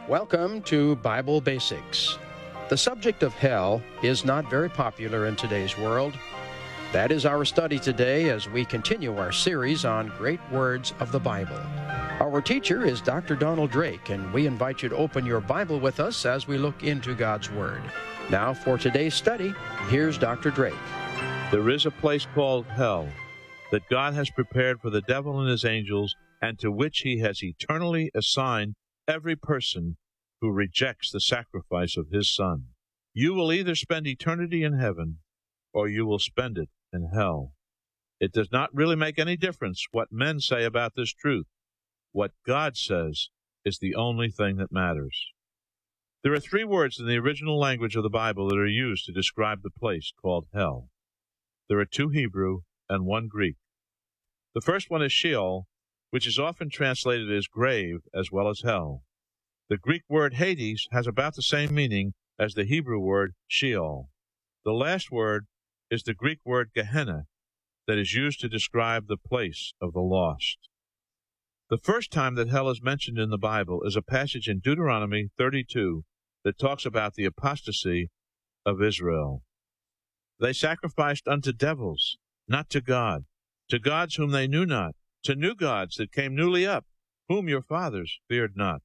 Welcome to Bible Basics. The subject of hell is not very popular in today's world. That is our study today as we continue our series on great words of the Bible. Our teacher is Dr. Donald Drake, and we invite you to open your Bible with us as we look into God's Word. Now for today's study, here's Dr. Drake. There is a place called hell that God has prepared for the devil and his angels, and to which he has eternally assigned every person who rejects the sacrifice of his Son. You will either spend eternity in heaven, or you will spend it in hell. It does not really make any difference what men say about this truth. What God says is the only thing that matters. There are three words in the original language of the Bible that are used to describe the place called hell. There are two Hebrew and one Greek. The first one is Sheol, which is often translated as grave as well as hell. The Greek word Hades has about the same meaning as the Hebrew word Sheol. The last word is the Greek word Gehenna that is used to describe the place of the lost. The first time that hell is mentioned in the Bible is a passage in Deuteronomy 32 that talks about the apostasy of Israel. They sacrificed unto devils, not to God, to gods whom they knew not, to new gods that came newly up, whom your fathers feared not.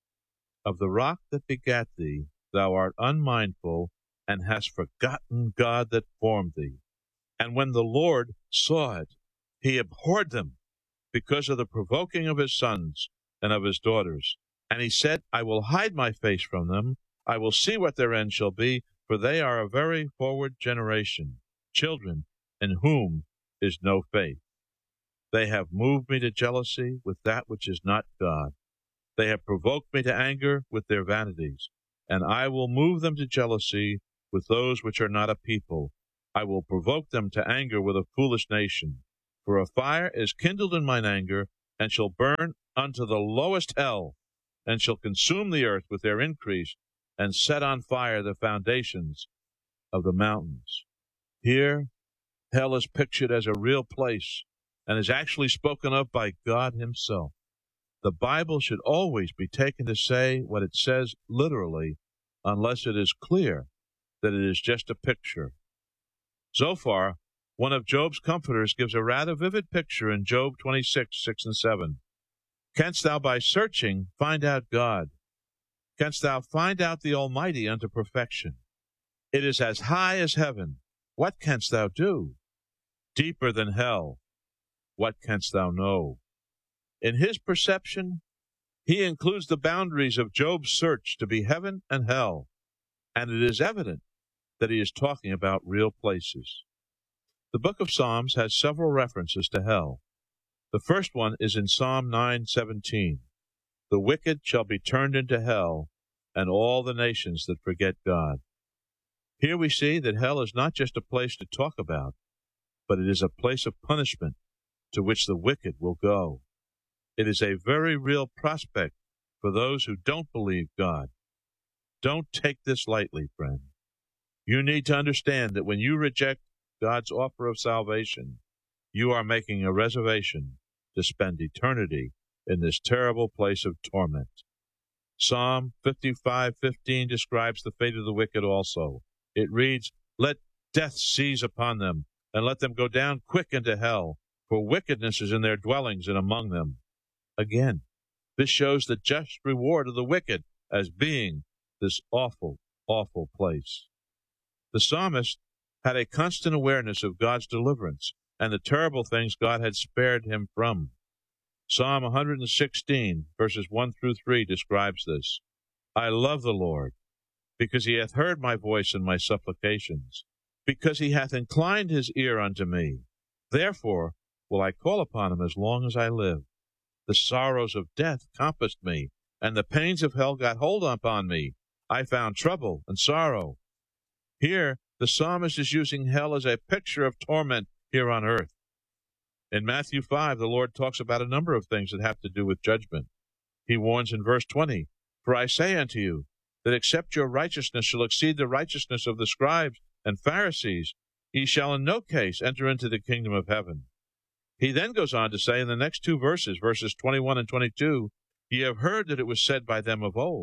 Of the rock that begat thee, thou art unmindful, and hast forgotten God that formed thee. And when the Lord saw it, he abhorred them, because of the provoking of his sons and of his daughters. And he said, I will hide my face from them, I will see what their end shall be, for they are a very forward generation, children in whom is no faith. They have moved me to jealousy with that which is not God. They have provoked me to anger with their vanities, and I will move them to jealousy with those which are not a people. I will provoke them to anger with a foolish nation. For a fire is kindled in mine anger, and shall burn unto the lowest hell, and shall consume the earth with their increase, and set on fire the foundations of the mountains. Here, hell is pictured as a real place, and is actually spoken of by God himself. The Bible should always be taken to say what it says literally, unless it is clear that it is just a picture. Zophar, one of Job's comforters, gives a rather vivid picture in Job 26, 6 and 7. Canst thou by searching find out God? Canst thou find out the Almighty unto perfection? It is as high as heaven. What canst thou do? Deeper than hell. What canst thou know? In his perception, he includes the boundaries of Job's search to be heaven and hell, and it is evident that he is talking about real places. The book of Psalms has several references to hell. The first one is in Psalm 9:17. The wicked shall be turned into hell, and all the nations that forget God. Here we see that hell is not just a place to talk about, but it is a place of punishment to which the wicked will go. It is a very real prospect for those who don't believe God. Don't take this lightly, friend. You need to understand that when you reject God's offer of salvation, you are making a reservation to spend eternity in this terrible place of torment. Psalm 55:15 describes the fate of the wicked also. It reads, Let death seize upon them, and let them go down quick into hell, for wickedness is in their dwellings and among them. Again, this shows the just reward of the wicked as being this awful, awful place. The psalmist had a constant awareness of God's deliverance and the terrible things God had spared him from. Psalm 116, verses 1 through 3 describes this. I love the Lord, because he hath heard my voice and my supplications, because he hath inclined his ear unto me. Therefore will I call upon him as long as I live. The sorrows of death compassed me, and the pains of hell got hold upon me. I found trouble and sorrow. Here, the psalmist is using hell as a picture of torment here on earth. In Matthew 5, the Lord talks about a number of things that have to do with judgment. He warns in verse 20, For I say unto you, that except your righteousness shall exceed the righteousness of the scribes and Pharisees, ye shall in no case enter into the kingdom of heaven. He then goes on to say in the next two verses, verses 21 and 22, Ye have heard that it was said by them of old,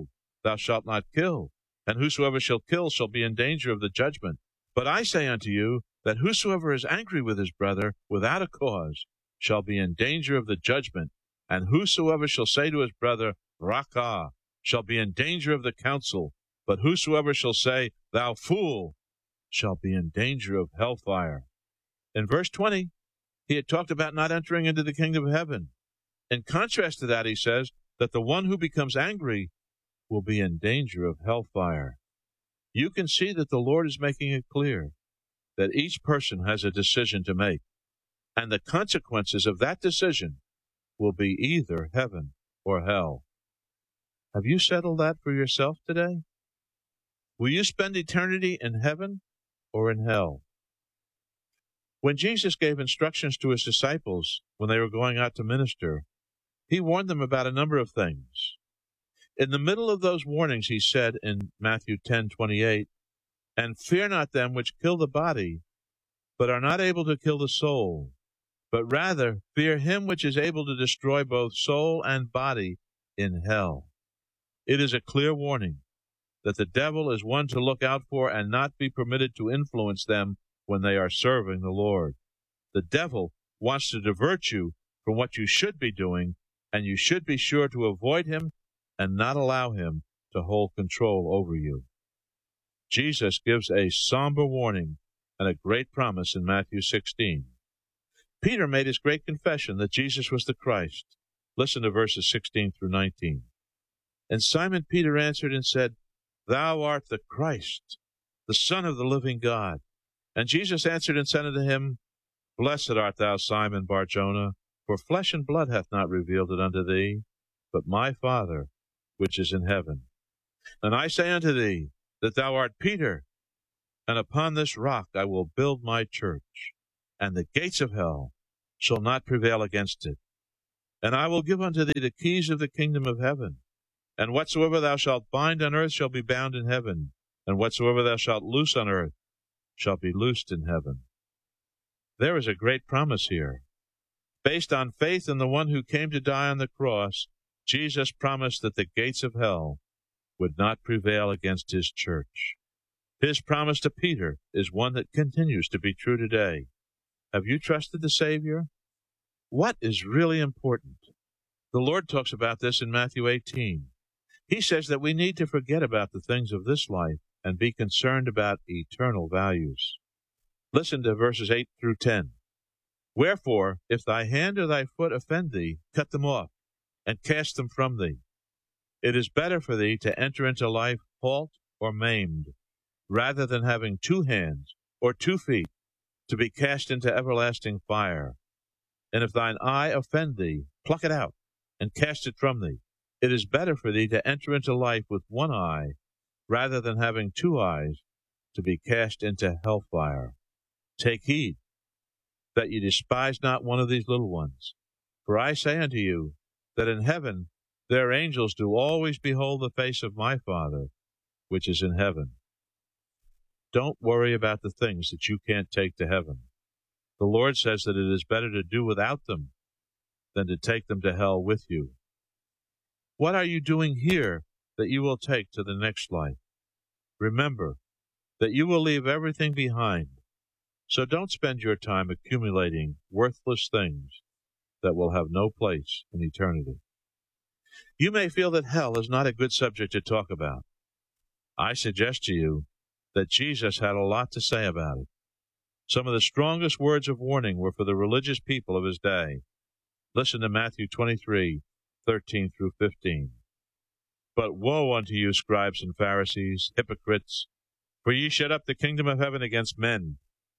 thou shalt not kill, and whosoever shall kill shall be in danger of the judgment. But I say unto you, that whosoever is angry with his brother without a cause shall be in danger of the judgment, and whosoever shall say to his brother, Raca, shall be in danger of the council, but whosoever shall say, Thou fool, shall be in danger of hellfire. In verse 20, he had talked about not entering into the kingdom of heaven. In contrast to that, he says that the one who becomes angry will be in danger of hellfire. You can see that the Lord is making it clear that each person has a decision to make, and the consequences of that decision will be either heaven or hell. Have you settled that for yourself today? Will you spend eternity in heaven or in hell? When Jesus gave instructions to his disciples when they were going out to minister, he warned them about a number of things. In the middle of those warnings, he said in Matthew 10:28, And fear not them which kill the body, but are not able to kill the soul, but rather fear him which is able to destroy both soul and body in hell. It is a clear warning that the devil is one to look out for and not be permitted to influence them when they are serving the Lord. The devil wants to divert you from what you should be doing, and you should be sure to avoid him and not allow him to hold control over you. Jesus gives a somber warning and a great promise in Matthew 16. Peter made his great confession that Jesus was the Christ. Listen to verses 16 through 19. And Simon Peter answered and said, Thou art the Christ, the Son of the living God. And Jesus answered and said unto him, Blessed art thou, Simon Bar-Jonah, for flesh and blood hath not revealed it unto thee, but my Father which is in heaven. And I say unto thee, that thou art Peter, and upon this rock I will build my church, and the gates of hell shall not prevail against it. And I will give unto thee the keys of the kingdom of heaven. And whatsoever thou shalt bind on earth shall be bound in heaven, and whatsoever thou shalt loose on earth shall be loosed in heaven. There is a great promise here. Based on faith in the one who came to die on the cross, Jesus promised that the gates of hell would not prevail against his church. His promise to Peter is one that continues to be true today. Have you trusted the Savior? What is really important? The Lord talks about this in Matthew 18. He says that we need to forget about the things of this life and be concerned about eternal values. Listen to verses 8 through 10. Wherefore, if thy hand or thy foot offend thee, cut them off, and cast them from thee. It is better for thee to enter into life halt or maimed, rather than having 2 hands or 2 feet to be cast into everlasting fire. And if thine eye offend thee, pluck it out, and cast it from thee. It is better for thee to enter into life with 1 eye, rather than having 2 eyes to be cast into hellfire. Take heed that ye despise not one of these little ones. For I say unto you, that in heaven their angels do always behold the face of my Father, which is in heaven. Don't worry about the things that you can't take to heaven. The Lord says that it is better to do without them than to take them to hell with you. What are you doing here that you will take to the next life? Remember that you will leave everything behind, so don't spend your time accumulating worthless things that will have no place in eternity. You may feel that hell is not a good subject to talk about. I suggest to you that Jesus had a lot to say about it. Some of the strongest words of warning were for the religious people of his day. Listen to Matthew 23:13 through 15. But woe unto you, scribes and Pharisees, hypocrites, for ye shut up the kingdom of heaven against men.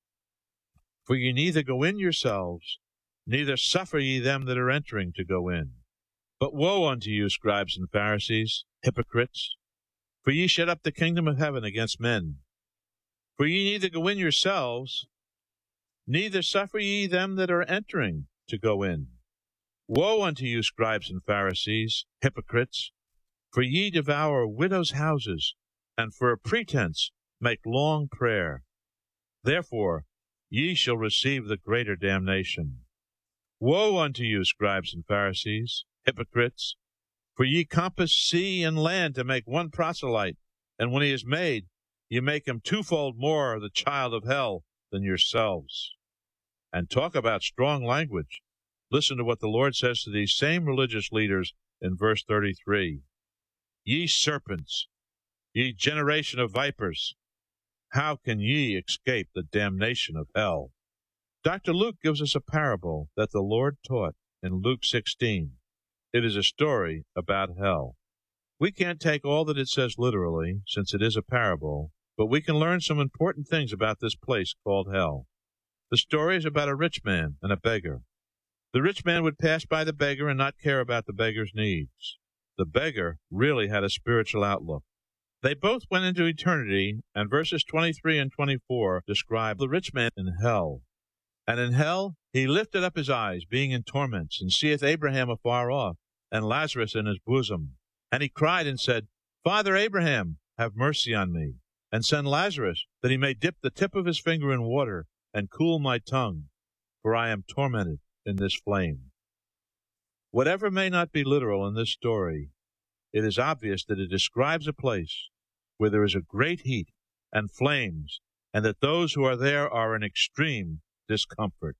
For ye neither go in yourselves, neither suffer ye them that are entering to go in. But woe unto you, scribes and Pharisees, hypocrites, for ye shut up the kingdom of heaven against men. For ye neither go in yourselves, neither suffer ye them that are entering to go in. Woe unto you, scribes and Pharisees, hypocrites, for ye devour widows' houses, and for a pretense make long prayer. Therefore ye shall receive the greater damnation. Woe unto you, scribes and Pharisees, hypocrites, For ye compass sea and land to make one proselyte, and when he is made, ye make him twofold more the child of hell than yourselves. And talk about strong language. Listen to what the Lord says to these same religious leaders in verse 33. Ye serpents, ye generation of vipers, how can ye escape the damnation of hell? Dr. Luke gives us a parable that the Lord taught in Luke 16. It is a story about hell. We can't take all that it says literally, since it is a parable, but we can learn some important things about this place called hell. The story is about a rich man and a beggar. The rich man would pass by the beggar and not care about the beggar's needs. The beggar really had a spiritual outlook. They both went into eternity, and verses 23 and 24 describe the rich man in hell. And in hell he lifted up his eyes, being in torments, and seeth Abraham afar off, and Lazarus in his bosom. And he cried and said, Father Abraham, have mercy on me, and send Lazarus, that he may dip the tip of his finger in water, and cool my tongue, for I am tormented in this flame. Whatever may not be literal in this story, it is obvious that it describes a place where there is a great heat and flames, and that those who are there are in extreme discomfort.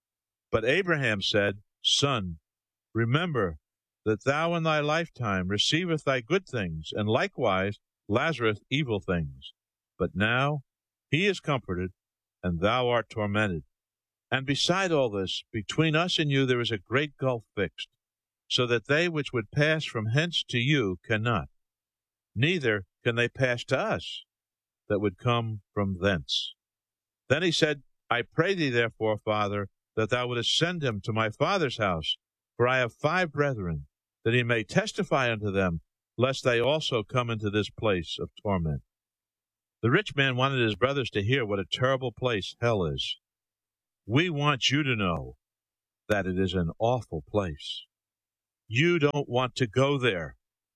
But Abraham said, Son, remember that thou in thy lifetime receivest thy good things, and likewise Lazarus evil things. But now he is comforted, and thou art tormented. And beside all this, between us and you there is a great gulf fixed, so that they which would pass from hence to you cannot, neither can they pass to us that would come from thence. Then he said, I pray thee therefore, Father, that thou wouldest send him to my father's house, for I have 5 brethren, that he may testify unto them, lest they also come into this place of torment. The rich man wanted his brothers to hear what a terrible place hell is. We want you to know that it is an awful place. You don't want to go there.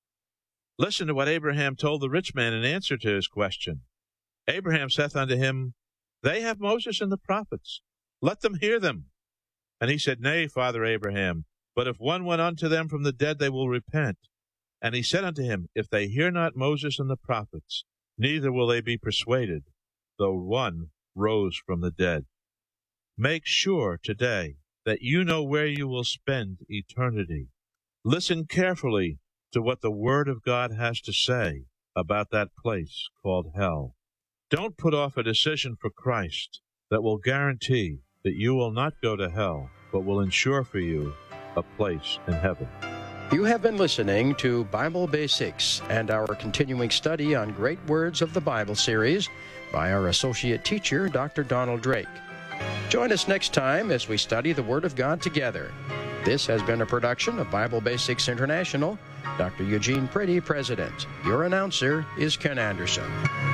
Listen to what Abraham told the rich man in answer to his question. Abraham saith unto him, They have Moses and the prophets. Let them hear them. And he said, Nay, Father Abraham, but if one went unto them from the dead, they will repent. And he said unto him, If they hear not Moses and the prophets, neither will they be persuaded, though one rose from the dead. Make sure today that you know where you will spend eternity. Listen carefully to what the Word of God has to say about that place called hell. Don't put off a decision for Christ that will guarantee that you will not go to hell, but will ensure for you a place in heaven. You have been listening to Bible Basics and our continuing study on Great Words of the Bible series by our Associate Teacher, Dr. Donald Drake. Join us next time as we study the Word of God together. This has been a production of Bible Basics International. Dr. Eugene Pretty, President. Your announcer is Ken Anderson.